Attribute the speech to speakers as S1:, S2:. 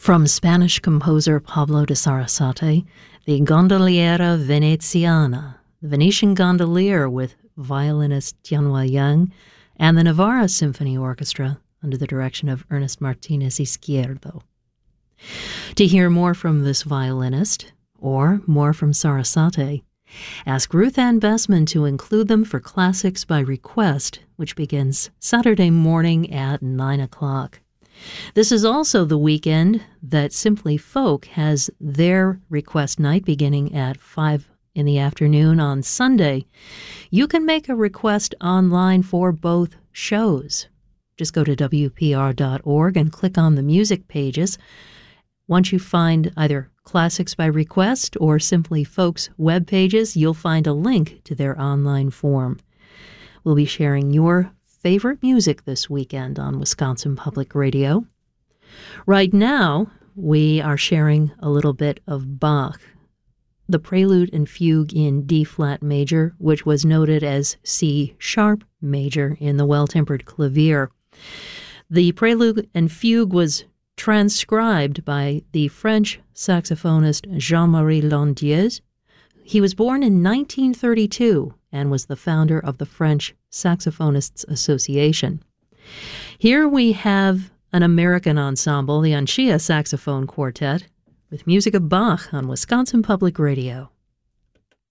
S1: From Spanish composer Pablo de Sarasate, the Gondoliera Veneziana, the Venetian Gondolier with violinist Tianhua Yang, and the Navarra Symphony Orchestra under the direction of Ernest Martinez Izquierdo. To hear more from this violinist, or more from Sarasate, ask Ruth Ann Bessman to include them for Classics by Request, which begins Saturday morning at 9 o'clock. This is also the weekend that Simply Folk has their request night beginning at 5 in the afternoon on Sunday. You can make a request online for both shows. Just go to WPR.org and click on the music pages. Once you find either Classics by Request or Simply Folk's web pages, you'll find a link to their online form. We'll be sharing your favorite music this weekend on Wisconsin Public Radio. Right now, we are sharing a little bit of Bach, the Prelude and Fugue in D-flat major, which was noted as C-sharp major in the Well-Tempered Clavier. The Prelude and Fugue was transcribed by the French saxophonist Jean-Marie Landiez. He was born in 1932 and was the founder of the French Saxophonists Association. Here we have an American ensemble, the Anchia Saxophone Quartet, with music of Bach on Wisconsin Public Radio.